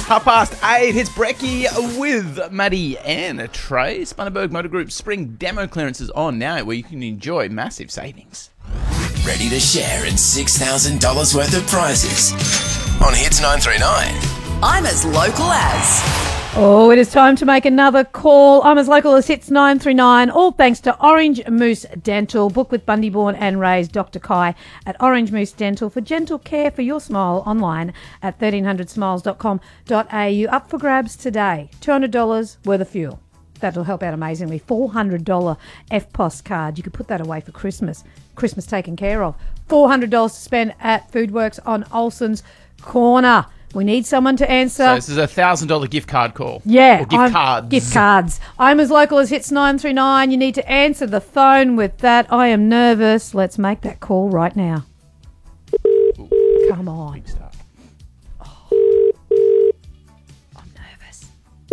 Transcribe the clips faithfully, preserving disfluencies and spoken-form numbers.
half past eight. It's Brecky with Maddie and Trace. Bundaberg Motor Group spring demo clearance is on now, where you can enjoy massive savings. Ready to share in six thousand dollars worth of prizes on Hits nine three nine. I'm as local as... Oh, it is time to make another call. I'm as local as Hits nine three nine, all thanks to Orange Moose Dental. Book with Bundyborn and Ray's Doctor Kai at Orange Moose Dental for gentle care for your smile online at thirteen hundred smiles dot com dot a u. Up for grabs today. two hundred dollars worth of fuel. That'll help out amazingly. four hundred dollars F P O S card. You could put that away for Christmas. Christmas taken care of. four hundred dollars to spend at Foodworks on Olsen's Corner. We need someone to answer. So this is a one thousand dollars gift card call. Yeah. Or gift I'm, cards. Gift cards. I'm as local as Hits nine three nine. You need to answer the phone with that. I am nervous. Let's make that call right now. Ooh, come on. Big stuff. Oh. I'm nervous.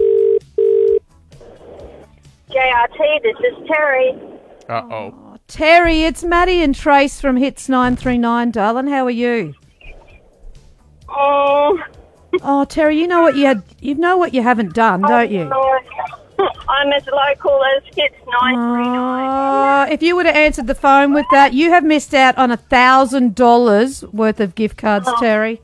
J R T, this is Terry. Uh-oh. Oh, Terry, it's Maddie and Trace from Hits nine three nine, darling. How are you? Oh, Oh, Terry, you know what you had. You know what you haven't done, don't you? I'm as local as Hits nine three nine. Oh, if you would have answered the phone with that, you have missed out on a thousand dollars worth of gift cards, Terry.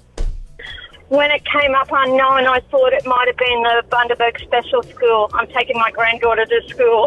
When it came up unknown, I thought it might have been the Bundaberg Special School. I'm taking my granddaughter to school.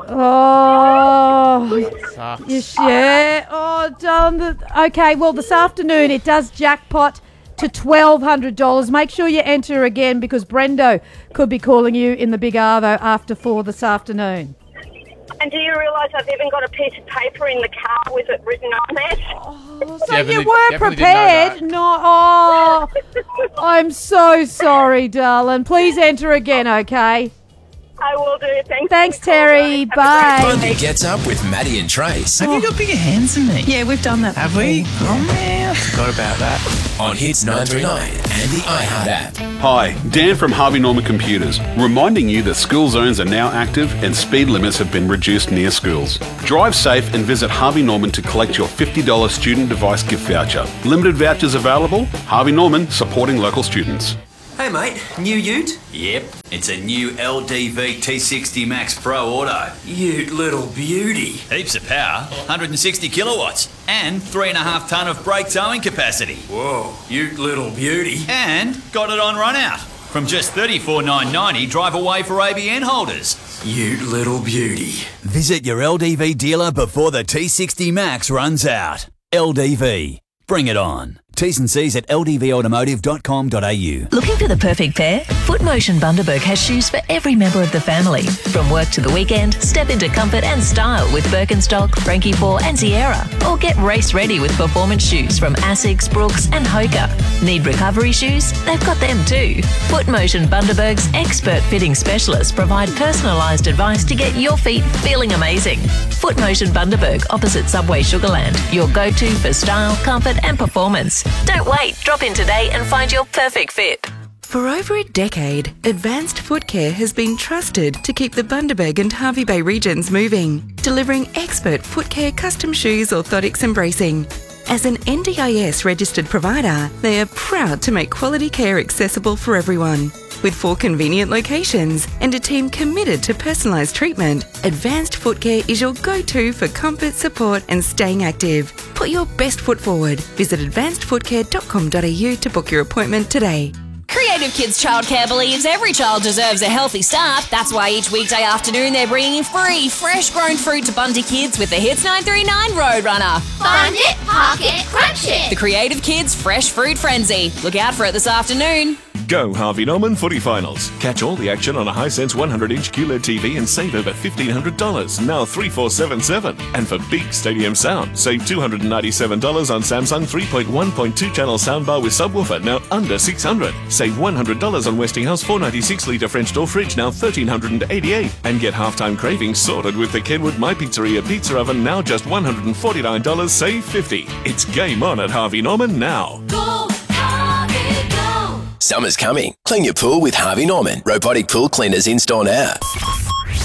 Oh, Sucks. yes, yeah. Oh, darling. The, okay, well, this afternoon it does jackpot to twelve hundred dollars. Make sure you enter again because Brendo could be calling you in the Big Arvo after four this afternoon. And do you realise I've even got a piece of paper in the car with it written on there? Oh, so Definitely- you were definitely didn't know prepared. No, oh, I'm so sorry, darling. Please enter again, okay? I will do. Thanks. Thanks, for the call, Terry. guys. Have a great Bye. day. Bundy gets up with Maddie and Trace Have you got bigger hands than me? Yeah, we've done that. Have we? Oh, man. I forgot about that. on Hits nine three nine and the iHeart app. Hi, Dan from Harvey Norman Computers, reminding you that school zones are now active and speed limits have been reduced near schools. Drive safe and visit Harvey Norman to collect your fifty dollars student device gift voucher. Limited vouchers available. Harvey Norman, supporting local students. Hey mate, new ute? Yep, it's a new L D V T sixty Max Pro Auto. Ute little beauty. Heaps of power, one hundred sixty kilowatts, and three and a half tonne of brake towing capacity. Whoa, ute little beauty. And got it on run out. From just thirty-four thousand nine hundred ninety dollars, drive away for A B N holders. Ute little beauty. Visit your L D V dealer before the T sixty Max runs out. L D V, bring it on. T's and C's at l d v automotive dot com dot a u. Looking for the perfect pair? Footmotion Bundaberg has shoes for every member of the family. From work to the weekend, step into comfort and style with Birkenstock, Frankie four and Sierra. Or get race ready with performance shoes from Asics, Brooks and Hoka. Need recovery shoes? They've got them too. Footmotion Bundaberg's expert fitting specialists provide personalised advice to get your feet feeling amazing. Footmotion Bundaberg opposite Subway Sugarland. Your go-to for style, comfort and performance. Don't wait, drop in today and find your perfect fit. For over a decade, Advanced Foot Care has been trusted to keep the Bundaberg and Hervey Bay regions moving, delivering expert foot care custom shoes, orthotics and bracing. As an N D I S registered provider, they are proud to make quality care accessible for everyone. With four convenient locations and a team committed to personalised treatment, Advanced Foot Care is your go-to for comfort, support and staying active. Put your best foot forward. Visit advanced foot care dot com dot a u to book your appointment today. Creative Kids Childcare believes every child deserves a healthy start. That's why each weekday afternoon they're bringing free, fresh-grown fruit to Bundy Kids with the Hits nine three nine Roadrunner. Find it, park it, crunch it. The Creative Kids Fresh Fruit Frenzy. Look out for it this afternoon. Go Harvey Norman Footy Finals. Catch all the action on a Hisense one hundred inch Q L E D T V and save over fifteen hundred dollars, now three four seven seven. And for big stadium sound, save two hundred ninety-seven dollars on Samsung three point one point two channel soundbar with subwoofer, now under six hundred dollars. Save one hundred dollars on Westinghouse four ninety-six litre French door fridge, now one thousand three hundred eighty-eight dollars. And get halftime cravings sorted with the Kenwood My Pizzeria pizza oven, now just one hundred forty-nine dollars, save fifty dollars. It's game on at Harvey Norman now. Go, Harvey, go. Summer's coming. Clean your pool with Harvey Norman. Robotic pool cleaners in store now.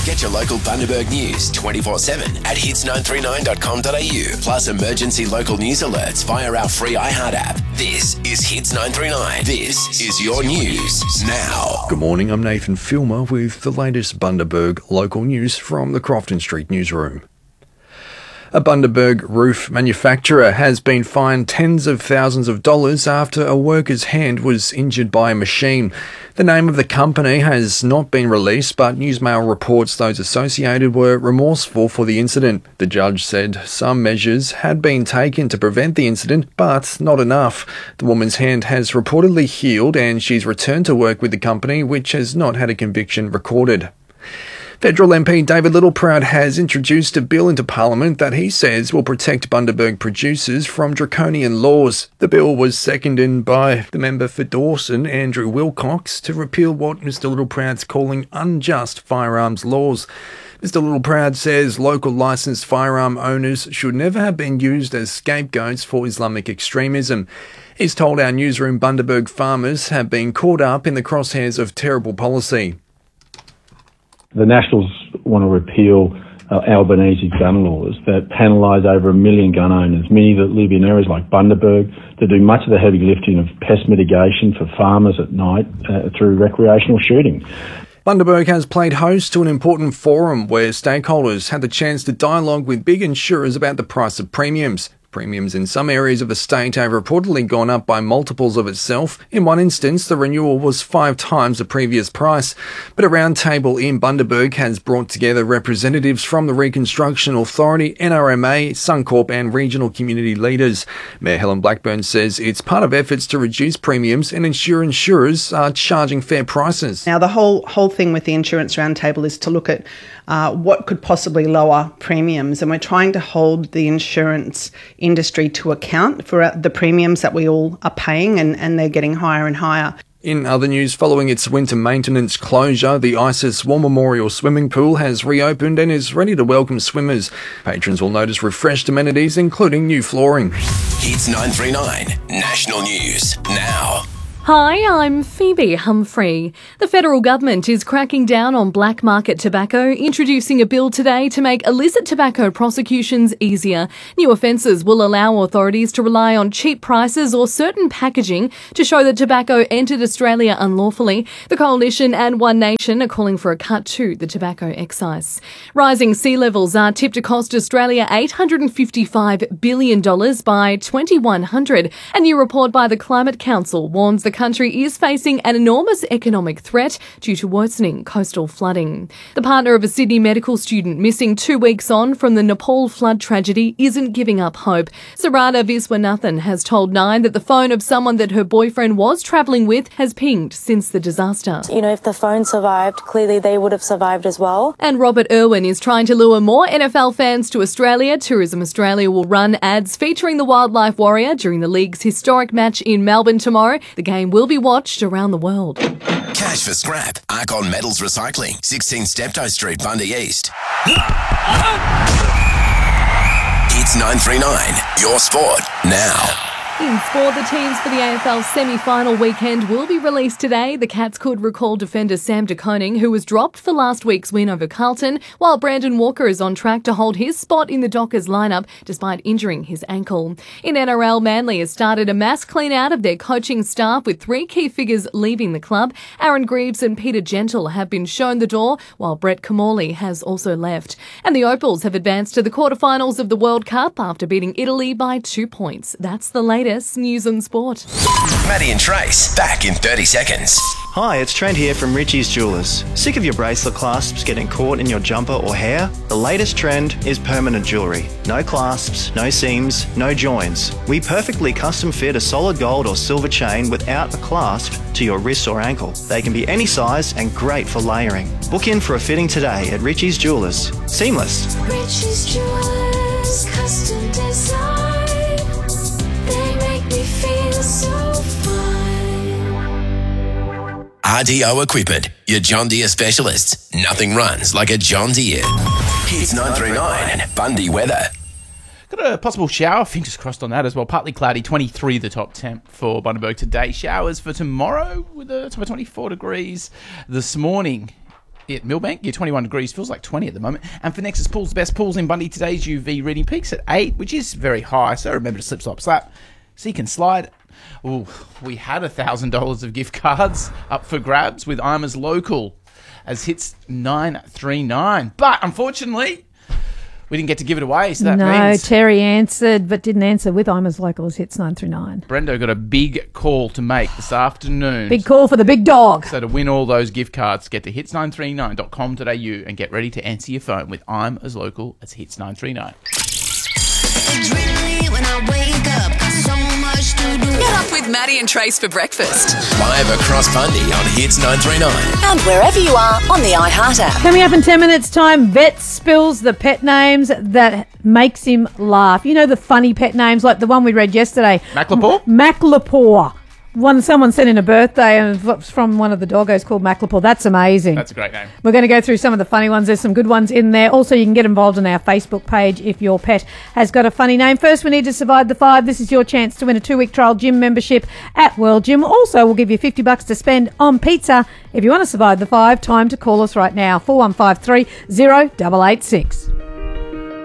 Get your local Bundaberg news twenty-four seven at hits nine three nine dot com dot a u, plus emergency local news alerts via our free iHeart app. This is Hits nine three nine. This is your news now. Good morning, I'm Nathan Filmer with the latest Bundaberg local news from the Crofton Street newsroom. A Bundaberg roof manufacturer has been fined tens of thousands of dollars after a worker's hand was injured by a machine. The name of the company has not been released, but Newsmail reports those associated were remorseful for the incident. The judge said some measures had been taken to prevent the incident, but not enough. The woman's hand has reportedly healed and she's returned to work with the company, which has not had a conviction recorded. Federal M P David Littleproud has introduced a bill into Parliament that he says will protect Bundaberg producers from draconian laws. The bill was seconded by the member for Dawson, Andrew Wilcox, to repeal what Mr Littleproud's calling unjust firearms laws. Mr Littleproud says local licensed firearm owners should never have been used as scapegoats for Islamic extremism. He's told our newsroom Bundaberg farmers have been caught up in the crosshairs of terrible policy. The Nationals want to repeal uh, Albanese's gun laws that penalise over a million gun owners, many that live in areas like Bundaberg, that do much of the heavy lifting of pest mitigation for farmers at night uh, through recreational shooting. Bundaberg has played host to an important forum where stakeholders had the chance to dialogue with big insurers about the price of premiums. Premiums in some areas of the state have reportedly gone up by multiples of itself. In one instance, the renewal was five times the previous price. But a roundtable in Bundaberg has brought together representatives from the Reconstruction Authority, N R M A, Suncorp and regional community leaders. Mayor Helen Blackburn says it's part of efforts to reduce premiums and ensure insurers are charging fair prices. Now, the whole whole thing with the Insurance Roundtable is to look at uh, what could possibly lower premiums, and we're trying to hold the insurance industry to account for the premiums that we all are paying, and, and they're getting higher and higher. In other news, following its winter maintenance closure, the Isis War Memorial swimming pool has reopened and is ready to welcome swimmers. Patrons will notice refreshed amenities, including new flooring. Hits nine three nine, National News Now. Hi, I'm Phoebe Humphrey. The federal government is cracking down on black market tobacco, introducing a bill today to make illicit tobacco prosecutions easier. New offences will allow authorities to rely on cheap prices or certain packaging to show that tobacco entered Australia unlawfully. The Coalition and One Nation are calling for a cut to the tobacco excise. Rising sea levels are tipped to cost Australia eight hundred fifty-five billion dollars by twenty-one hundred. A new report by the Climate Council warns the The country is facing an enormous economic threat due to worsening coastal flooding. The partner of a Sydney medical student missing two weeks on from the Nepal flood tragedy isn't giving up hope. Sarada Viswanathan has told Nine that the phone of someone that her boyfriend was travelling with has pinged since the disaster. You know, if the phone survived, clearly they would have survived as well. And Robert Irwin is trying to lure more N F L fans to Australia. Tourism Australia will run ads featuring the Wildlife Warrior during the league's historic match in Melbourne tomorrow. The game will be watched around the world. Cash for scrap. Arcon Metals Recycling. sixteen Steptoe Street, Bundy East. It's nine three nine. Your sport now. In sport, the teams for the A F L semi-final weekend will be released today. The Cats could recall defender Sam De Koning, who was dropped for last week's win over Carlton, while Brandon Walker is on track to hold his spot in the Dockers lineup despite injuring his ankle. In N R L, Manly has started a mass clean-out of their coaching staff with three key figures leaving the club. Aaron Greaves and Peter Gentle have been shown the door, while Brett Camorley has also left. And the Opals have advanced to the quarterfinals of the World Cup after beating Italy by two points. That's the latest news and sport. Maddie and Trace, back in thirty seconds. Hi, it's Trent here from Richie's Jewelers. Sick of your bracelet clasps getting caught in your jumper or hair? The latest trend is permanent jewellery. No clasps, no seams, no joins. We perfectly custom fit a solid gold or silver chain without a clasp to your wrist or ankle. They can be any size and great for layering. Book in for a fitting today at Richie's Jewelers. Seamless. Richie's Jewelers, custom design. They make me feel so fine. R D O Equipment, your John Deere specialists. Nothing runs like a John Deere. Hits nine three nine, Bundy weather. Got a possible shower, fingers crossed on that as well. Partly cloudy, twenty-three the top temp for Bundaberg today. Showers for tomorrow with a top of twenty-four degrees this morning. at Millbank. Your twenty-one degrees feels like twenty at the moment. And for Nexus Pools, the best pools in Bundy, today's U V reading peaks at eight, which is very high. So remember to slip, slop, slap. Seek and slide. Ooh, we had one thousand dollars of gift cards up for grabs with I'm As Local as hits nine three nine. But unfortunately, we didn't get to give it away, so that no, means... Terry answered, but didn't answer with I'm As Local as hits nine three nine. Brendo got a big call to make this afternoon. Big call for the big dog. So to win all those gift cards, get to hits nine three nine dot com dot a u and get ready to answer your phone with I'm As Local as hits nine three nine. When I wake up, got so much to do. Get up with Maddie and Trace for breakfast. Live across Bundy on Hits nine three nine. And wherever you are on the iHeart app. Coming up in ten minutes' time, Vet spills the pet names that makes him laugh. You know the funny pet names like the one we read yesterday. Maclapaw? Maclapaw. One Someone sent in a birthday and it's from one of the doggos called Maclapaw. That's amazing. That's a great name. We're going to go through some of the funny ones. There's some good ones in there. Also, you can get involved in our Facebook page if your pet has got a funny name. First, we need to survive the five. This is your chance to win a two-week trial gym membership at World Gym. Also, we'll give you fifty bucks to spend on pizza. If you want to survive the five, time to call us right now. four one five three, zero eight eight six.